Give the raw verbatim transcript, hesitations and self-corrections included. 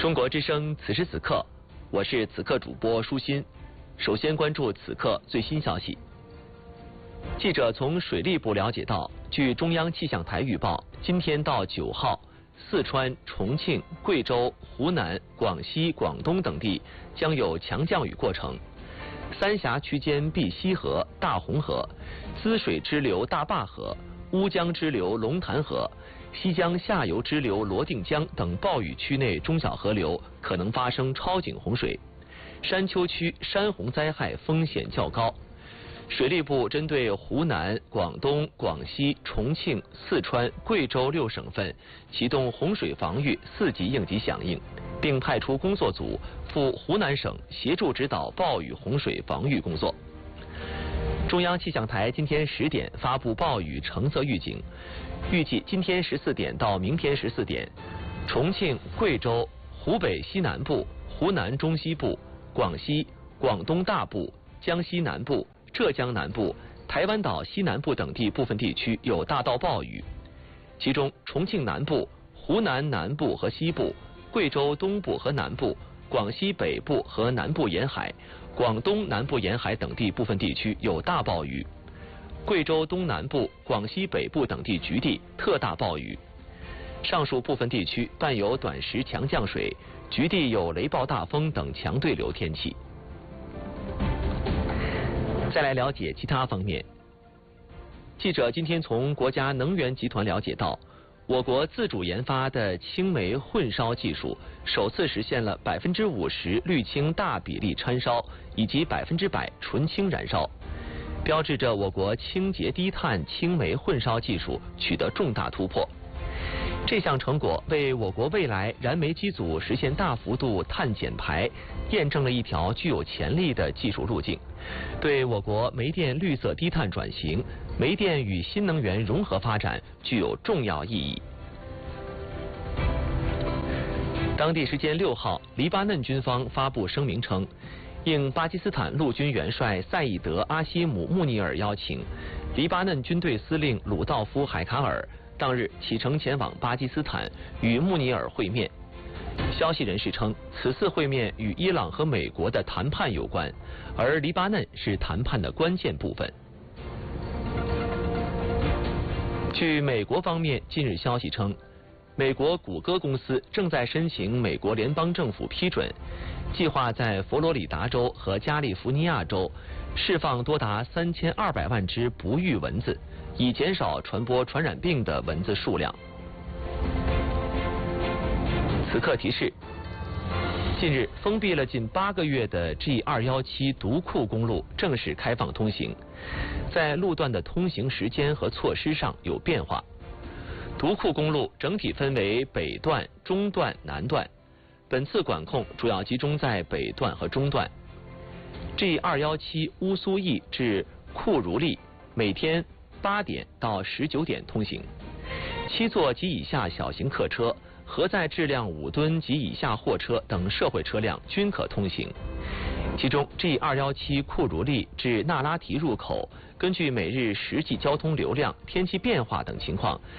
中国之声，此时此刻，我是此刻主播舒心。首先关注此刻最新消息。记者从水利部了解到，据中央气象台预报，今天到九号，四川、重庆、贵州、湖南、广西、广东等地将有强降雨过程。三峡区间碧溪河、大洪河、滋水支流大坝河、乌江支流龙潭河、西江下游支流罗定江等暴雨区内中小河流可能发生超警洪水，山丘区山洪灾害风险较高。水利部针对湖南、广东、广西、重庆、四川、贵州六省份启动洪水防御四级应急响应，并派出工作组赴湖南省协助指导暴雨洪水防御工作。中央气象台今天十点发布暴雨橙色预警，预计今天十四点到明天十四点，重庆、贵州、湖北西南部、湖南中西部、广西、广东大部、江西南部、浙江南部、台湾岛西南部等地部分地区有大到暴雨，其中重庆南部、湖南南部和西部、贵州东部和南部、广西北部和南部沿海、广东南部沿海等地部分地区有大暴雨，贵州东南部、广西北部等地局地特大暴雨。上述部分地区伴有短时强降水，局地有雷暴大风等强对流天气。再来了解其他方面。记者今天从国家能源集团了解到，我国自主研发的氢煤混烧技术首次实现了百分之五十氯氢大比例掺烧以及百分之百纯氢燃烧，标志着我国清洁低碳氢煤混烧技术取得重大突破。这项成果为我国未来燃煤机组实现大幅度碳减排验证了一条具有潜力的技术路径，对我国煤电绿色低碳转型、煤电与新能源融合发展具有重要意义。当地时间六号，黎巴嫩军方发布声明称，应巴基斯坦陆军元帅赛义德·阿希姆·穆尼尔邀请，黎巴嫩军队司令鲁道夫·海卡尔当日启程前往巴基斯坦与穆尼尔会面。消息人士称，此次会面与伊朗和美国的谈判有关，而黎巴嫩是谈判的关键部分。据美国方面近日消息称，美国谷歌公司正在申请美国联邦政府批准，计划在佛罗里达州和加利福尼亚州释放多达三千二百万只不育蚊子，以减少传播传染病的蚊子数量。此刻提示：近日封闭了近八个月的 G 二一七独库公路正式开放通行，在路段的通行时间和措施上有变化。独库公路整体分为北段、中段、南段，本次管控主要集中在北段和中段。G 二一七乌苏驿至库如利每天八点到十九点通行，七座及以下小型客车、核载质量五吨及以下货车等社会车辆均可通行。其中 G 二一七库如利至那拉提入口，根据每日实际交通流量、天气变化等情况，